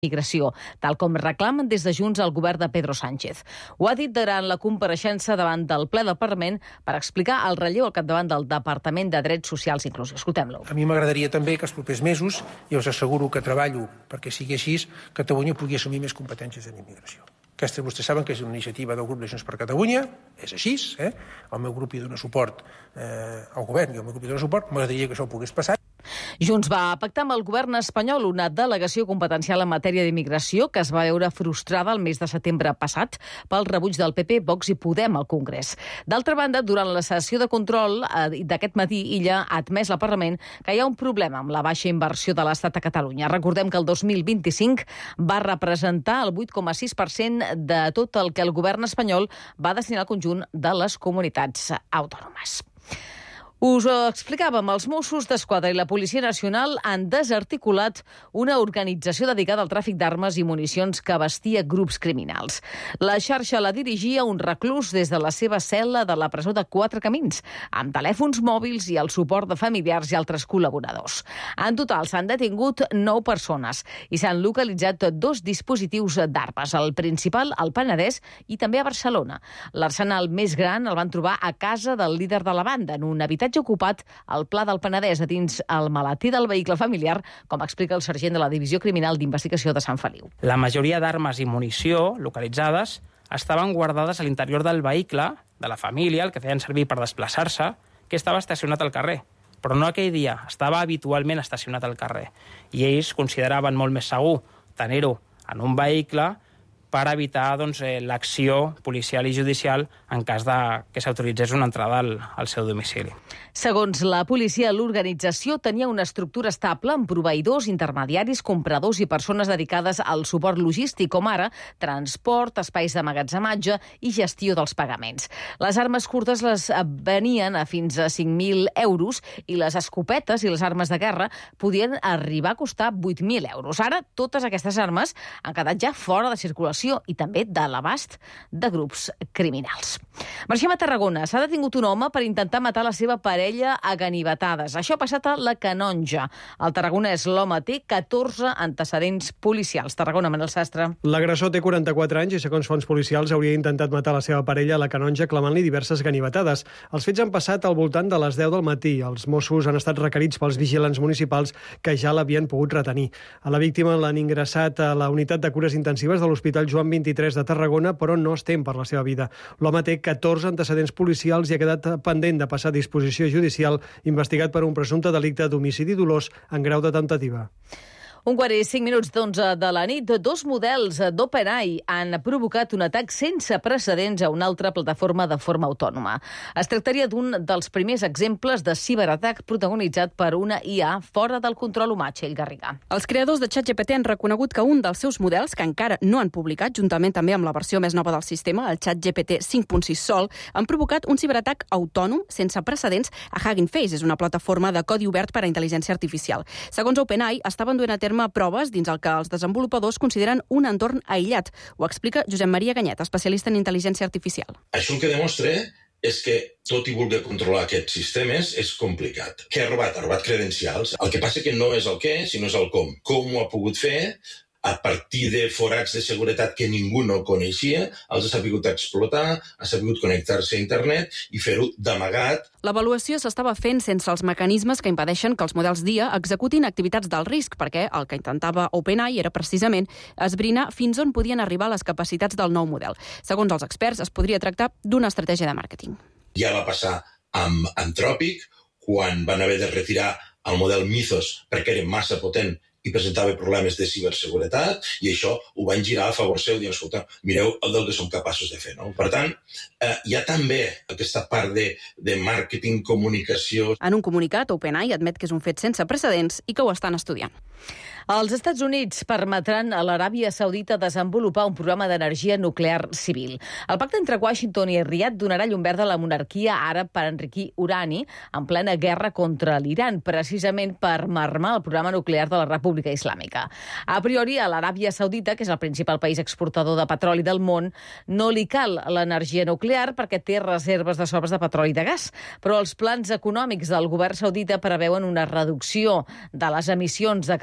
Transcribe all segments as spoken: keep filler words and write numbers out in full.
migració, tal com reclamen des de Junts al govern de Pedro Sánchez. Ho ha dit durant la compareixença davant del ple del Parlament per explicar el relleu al capdavant del Departament de Drets Socials i Inclusió. Escoltem-lo. A mi m'agradaria també que els propers mesos, i us asseguro que treballo perquè sigui així, Catalunya pugui assumir més competències en immigració. Aquesta, vostès saben que és una iniciativa del grup de Junts per Catalunya, és així, eh? El meu grup hi dona suport eh, al govern i el meu grup hi dona suport, m'agradaria que això pogués passar. Junts va pactar amb el govern espanyol una delegació competencial en matèria d'immigració que es va veure frustrada el mes de setembre passat pel rebuig del P P, Vox i Podem al Congrés. D'altra banda, durant la sessió de control eh, d'aquest matí, Illa ha admès al Parlament que hi ha un problema amb la baixa inversió de l'Estat a Catalunya. Recordem que el dos mil vint-i-cinc va representar el vuit coma sis per cent de tot el que el govern espanyol va destinar al conjunt de les comunitats autònomes. Us ho explicàvem, els Mossos d'Esquadra i la Policia Nacional han desarticulat una organització dedicada al tràfic d'armes i municions que abastia grups criminals. La xarxa la dirigia un reclús des de la seva cel·la de la presó de Quatre Camins, amb telèfons mòbils i el suport de familiars i altres col·laboradors. En total s'han detingut nou persones i s'han localitzat dos dispositius d'armes, el principal al Penedès i també a Barcelona. L'arsenal més gran el van trobar a casa del líder de la banda, en un habitatge ocupat al Pla del Penedès, a dins el maletí del vehicle familiar, com explica el sergent de la Divisió Criminal d'Investigació de Sant Feliu. La majoria d'armes i munició localitzades estaven guardades a l'interior del vehicle de la família, el que feien servir per desplaçar-se, que estava estacionat al carrer. Però no aquell dia, estava habitualment estacionat al carrer. I ells consideraven molt més segur tenir-ho en un vehicle per evitar doncs, eh, l'acció policial i judicial en cas de que s'autoritzés una entrada al, al seu domicili. Segons la policia, l'organització tenia una estructura estable amb proveïdors, intermediaris, compradors i persones dedicades al suport logístic, com ara transport, espais d'emmagatzematge i gestió dels pagaments. Les armes curtes les venien a fins a cinc mil euros i les escopetes i les armes de guerra podien arribar a costar vuit mil euros. Ara, totes aquestes armes han quedat ja fora de circulació i també de l'abast de grups criminals. Marxem a Tarragona. S'ha detingut un home per intentar matar la seva parella a ganivetades. Això ha passat a la Canonja. Al Tarragonès, l'home té catorze antecedents policials. Tarragona, Manel Sastre. L'agressor té quaranta-quatre anys i, segons fonts policials, hauria intentat matar la seva parella a la Canonja clamant-li diverses ganivetades. Els fets han passat al voltant de les deu del matí. Els Mossos han estat requerits pels vigilants municipals que ja l'havien pogut retenir. A la víctima l'han ingressat a la unitat de cures intensives de l'Hospital Joan vint-i-tres de Tarragona, però no es tem per la seva vida. L'home té catorze antecedents policials i ha quedat pendent de passar a disposició judicial, investigat per un presumpte delicte d'homicidi dolós en grau de temptativa. Un quart i cinc minuts d'onze de la nit, dos models d'OpenAI han provocat un atac sense precedents a una altra plataforma de forma autònoma. Es tractaria d'un dels primers exemples de ciberatac protagonitzat per una I A fora del control humà, Txell Garriga. Els creadors de ChatGPT han reconegut que un dels seus models, que encara no han publicat, juntament també amb la versió més nova del sistema, el ChatGPT cinc punt sis Sol, han provocat un ciberatac autònom sense precedents a Hugging Face. És una plataforma de codi obert per a intel·ligència artificial. Segons OpenAI, estaven duent a terme proves dins el que els desenvolupadors consideren un entorn aïllat. Ho explica Josep Maria Ganyet, especialista en intel·ligència artificial. Això el que demostra és que tot i voler controlar aquests sistemes és complicat. Què ha robat? Ha robat credencials. El que passa que no és el què, sinó és el com. Com ho ha pogut fer? A partir de forats de seguretat que ningú no coneixia, els ha sabut explotar, ha sabut connectar-se a internet i fer-ho d'amagat. L'avaluació s'estava fent sense els mecanismes que impedeixen que els models d'I A executin activitats d'alt risc, perquè el que intentava OpenAI era precisament esbrinar fins on podien arribar les capacitats del nou model. Segons els experts, es podria tractar d'una estratègia de màrqueting. Ja va passar amb Anthropic, quan van haver de retirar el model Mythos perquè era massa potent i presentava problemes de ciberseguretat, i això ho van girar a favor seu, dient, escolta, mireu el del que som capaços de fer. No? Per tant, eh, hi ha també aquesta part de, de màrqueting, comunicació. En un comunicat, OpenAI admet que és un fet sense precedents i que ho estan estudiant. Els Estats Units permetran a l'Aràbia Saudita desenvolupar un programa d'energia nuclear civil. El pacte entre Washington i Riad donarà llum verda a la monarquia àrab per enriquir urani en plena guerra contra l'Iran, precisament per marmar el programa nuclear de la República Islàmica. A priori, a l'Aràbia Saudita, que és el principal país exportador de petroli del món, no li cal l'energia nuclear perquè té reserves de sobres de petroli i de gas. Però els plans econòmics del govern saudita preveuen una reducció de les emissions de carboni de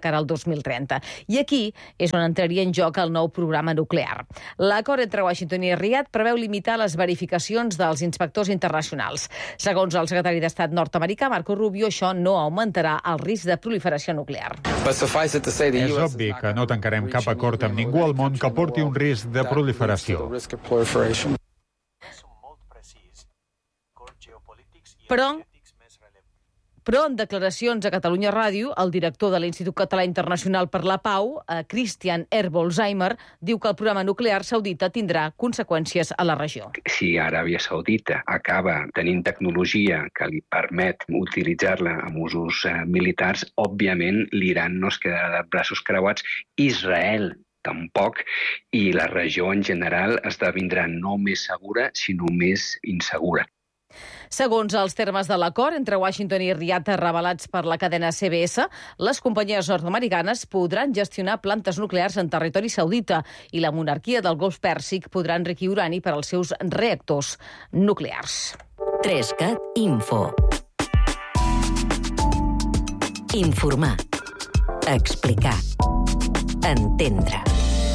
cara al dos mil trenta. I aquí és on entraria en joc el nou programa nuclear. L'acord entre Washington i Riad preveu limitar les verificacions dels inspectors internacionals. Segons el secretari d'Estat nord-americà, Marco Rubio, això no augmentarà el risc de proliferació nuclear. És obvi que no tancarem cap acord amb ningú al món que porti un risc de proliferació. Però, però en declaracions a Catalunya Ràdio, el director de l'Institut Català Internacional per la Pau, Christian Herbolzheimer, diu que el programa nuclear saudita tindrà conseqüències a la regió. Si Aràbia Saudita acaba tenint tecnologia que li permet utilitzar-la amb usos eh, militars, òbviament l'Iran no es quedarà de braços creuats, Israel tampoc, i la regió en general esdevindrà no més segura, sinó més insegura. Segons els termes de l'acord entre Washington i Riad revelats per la cadena C B S, les companyies nord-americanes podran gestionar plantes nuclears en territori saudita i la monarquia del Golf Pèrsic podrà enriquir urani per als seus reactors nuclears. Trescat Info. Informar. Explicar. Entendre.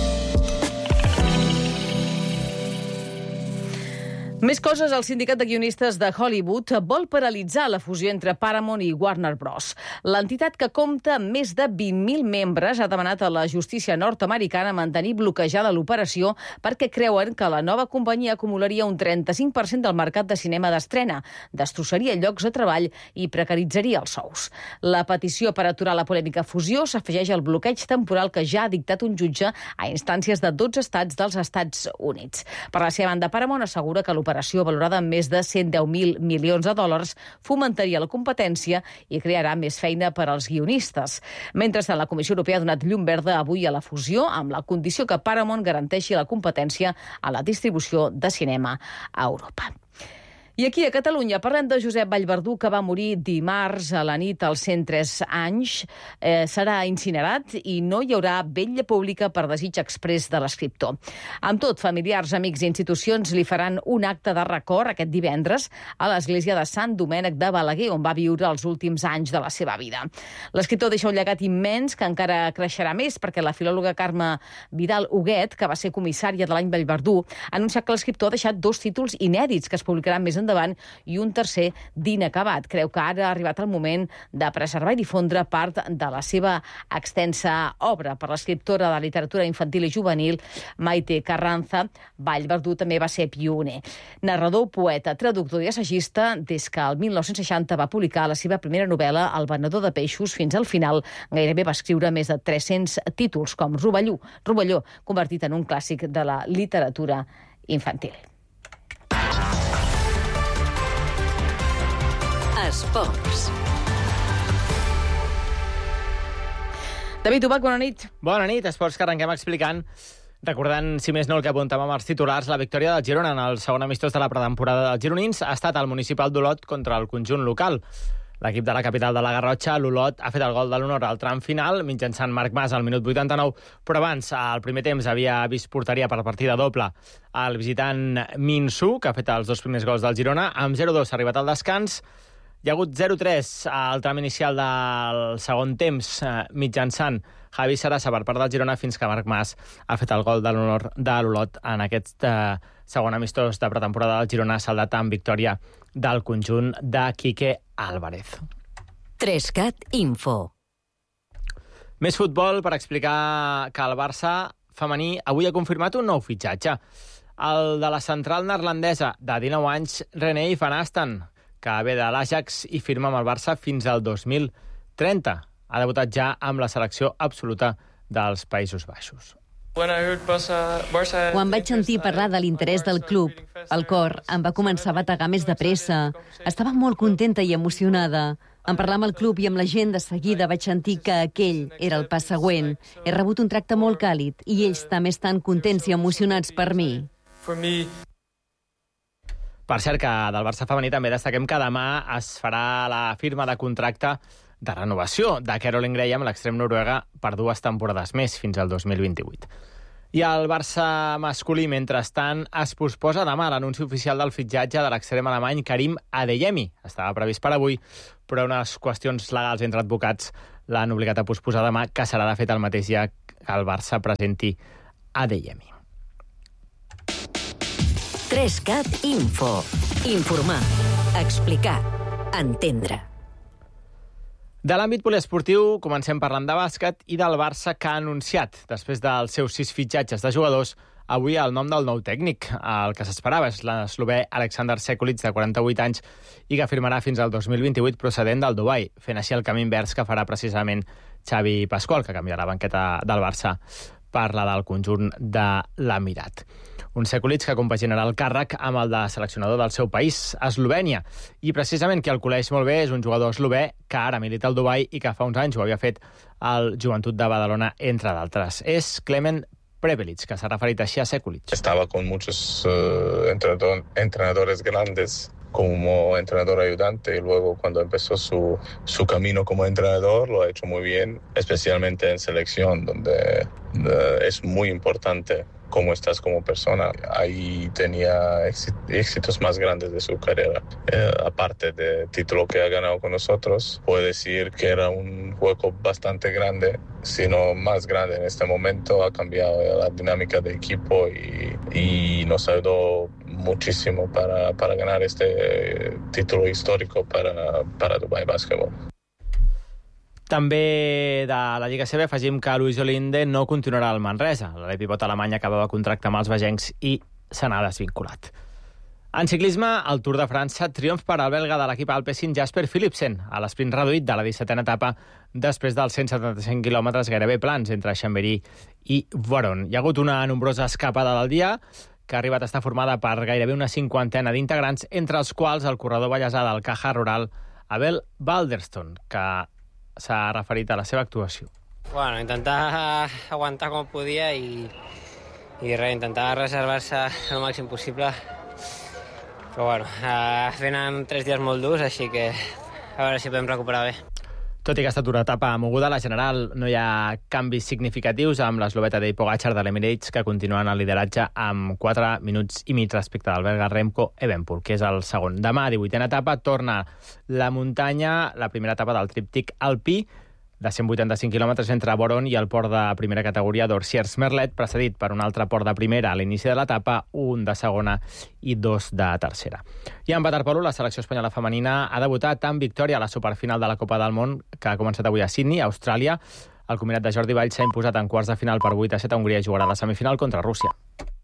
Més coses, el sindicat de guionistes de Hollywood vol paralitzar la fusió entre Paramount i Warner Bros. L'entitat, que compta amb més de vint mil membres, ha demanat a la justícia nord-americana mantenir bloquejada l'operació perquè creuen que la nova companyia acumularia un trenta-cinc per cent del mercat de cinema d'estrena, destrossaria llocs de treball i precaritzaria els sous. La petició per aturar la polèmica fusió s'afegeix al bloqueig temporal que ja ha dictat un jutge a instàncies de dotze estats dels Estats Units. Per la seva banda, Paramount assegura que l'operació, valorada en més de cent deu mil milions de dòlars, fomentaria la competència i crearà més feina per als guionistes. Mentrestant, la Comissió Europea ha donat llum verda avui a la fusió amb la condició que Paramount garanteixi la competència a la distribució de cinema a Europa. I aquí, a Catalunya, parlem de Josep Vallverdú, que va morir dimarts a la nit als cent tres anys. Eh, serà incinerat i no hi haurà vetlla pública per desig exprés de l'escriptor. Amb tot, familiars, amics i institucions li faran un acte de record aquest divendres a l'església de Sant Domènec de Balaguer, on va viure els últims anys de la seva vida. L'escriptor deixa un llegat immens que encara creixerà més, perquè la filòloga Carme Vidal Huguet, que va ser comissària de l'any Vallverdú, ha anunciat que l'escriptor ha deixat dos títols inèdits que es publicaran més endavant endavant i un tercer d'inacabat. Creu que ara ha arribat el moment de preservar i difondre part de la seva extensa obra. Per l'escriptora de literatura infantil i juvenil Maite Carranza, Vallverdú també va ser pioner. Narrador, poeta, traductor i assagista, des que el mil nou-cents seixanta va publicar la seva primera novel·la El venedor de peixos, fins al final gairebé va escriure més de tres-cents títols, com Rovelló, Rovelló, convertit en un clàssic de la literatura infantil. Esports. David Ubach, bona nit. Bona nit, esports que arrenquem explicant, recordant, si més no, el que apuntàvem amb els titulars, la victòria del Girona en el segon amistós de la pretemporada dels gironins ha estat el municipal d'Olot contra el conjunt local. L'equip de la capital de la Garrotxa, l'Olot, ha fet el gol de l'honor al tram final, mitjançant Marc Mas al minut vuitanta-nou, però abans, al primer temps, havia vist porteria per partida doble el visitant Minsu, que ha fet els dos primers gols del Girona. Amb zero dos s'ha arribat al descans. Hi ha hagut zero tres al tram inicial del segon temps, mitjançant Javi Sarasa per part del Girona, fins que Marc Mas ha fet el gol de l'honor de l'Olot en aquest eh, segon amistós de pretemporada del Girona, saldat amb victòria del conjunt de Quique Álvarez. Trescat Info. Més futbol per explicar que el Barça femení avui ha confirmat un nou fitxatge. El de la central neerlandesa de dinou anys, René van Asten, que ve de l'Ajax i firma amb el Barça fins al dos mil trenta. Ha debutat ja amb la selecció absoluta dels Països Baixos. Quan vaig sentir parlar de l'interès del club, el cor em va començar a bategar més de pressa. Estava molt contenta i emocionada. En parlar amb el club i amb la gent, de seguida vaig sentir que aquell era el pas següent. He rebut un tracte molt càlid i ells també estan contents i emocionats per mi. Per cert, que del Barça femení també destaquem que demà es farà la firma de contracte de renovació de Caroline Graham, l'extrem noruega, per dues temporades més, fins al dos mil vint-i-vuit. I el Barça masculí, mentrestant, es posposa demà l'anunci oficial del fitxatge de l'extrem alemany Karim Adeyemi. Estava previst per avui, però unes qüestions legals entre advocats l'han obligat a posposar demà, que serà de fet el mateix dia que el Barça presenti Adeyemi. tres cat Info. Informar, explicar, entendre. De l'àmbit poliesportiu, comencem parlant de bàsquet i del Barça, que ha anunciat, després dels seus sis fitxatges de jugadors, avui el nom del nou tècnic. El que s'esperava és l'eslovè Aleksandar Sekulic, de quaranta-vuit anys, i que firmarà fins al dos mil vint-i-vuit procedent del Dubai, fent així el camí invers que farà precisament Xavi Pascual, que canviarà la banqueta del Barça per la del conjunt de l'Emirat. Un Sekulic que compaginarà el càrrec amb el de seleccionador del seu país, Eslovènia. I precisament qui el coneix molt bé és un jugador eslové que ara milita al Dubai i que fa uns anys ho havia fet al Joventut de Badalona, entre d'altres. És Klemen Prepelic, que s'ha referit així a Sekulic. Estaba con muchos uh, entrenador, entrenadores grandes como entrenador ayudante, y luego cuando empezó su, su camino como entrenador lo ha hecho muy bien, especialmente en selección, donde uh, es muy importante cómo estás como persona. Ahí tenía éxitos más grandes de su carrera. Eh, aparte del título que ha ganado con nosotros, puedo decir que era un hueco bastante grande, sino más grande en este momento. Ha cambiado la dinámica del equipo y, y nos ayudó muchísimo para, para ganar este título histórico para, para Dubai Basketball. També de la Lliga C B afegim que Luis Olinde no continuarà al Manresa. L'Epipot alemany acabava contracte amb els vegencs i se n'ha desvinculat. En ciclisme, al Tour de França, triomf per al belga de l'equip Alpecin Jasper Philipsen a l'esprint reduït de la dissetena etapa després dels cent setanta-cinc quilòmetres gairebé plans entre Chambéry i Voron. Hi ha hagut una nombrosa escapada del dia que ha arribat a estar formada per gairebé una cinquantena d'integrants, entre els quals el corredor ballesà del Caja Rural, Abel Balderston, que s'ha referit a la seva actuació. Bueno, intentar aguantar com podia i, i res, intentar reservar-se el màxim possible. Però bueno, eh, venen tres dies molt durs, així que a veure si podem recuperar bé. Tot i que ha estat una etapa moguda, la general no hi ha canvis significatius amb l'esloveta de Pogačar de l'Emirates, que continuen el lideratge amb quatre minuts i mig respecte del belga Remco Evenepoel, que és el segon. Demà, divuitena etapa, torna la muntanya, la primera etapa del tríptic alpí, de cent vuitanta-cinc quilòmetres entre Voron i el port de primera categoria d'Orsiers-Merlet, precedit per un altre port de primera a l'inici de l'etapa, un de segona i dos de tercera. I en waterpolo, la selecció espanyola femenina ha debutat amb victòria a la superfinal de la Copa del Món, que ha començat avui a Sydney, a Austràlia. El combinat de Jordi Valls s'ha imposat en quarts de final per vuit a set a Hongria i jugarà la semifinal contra Rússia.